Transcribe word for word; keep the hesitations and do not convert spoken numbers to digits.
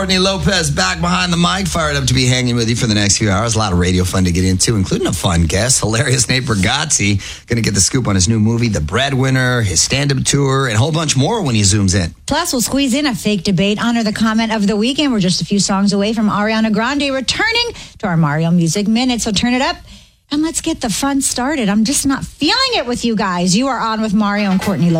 Courtney Lopez back behind the mic, fired up to be hanging with you for the next few hours. A lot of radio fun to get into, including a fun guest, hilarious Nate Bargatze. Going to get the scoop on his new movie, The Breadwinner, his stand-up tour, and a whole bunch more when he zooms in. Plus, we'll squeeze in a fake debate, honor the comment of the weekend. We're just a few songs away from Ariana Grande returning to our Mario Music Minute, so turn it up and let's get the fun started. I'm just not feeling it with you guys. You are on with Mario and Courtney Lopez.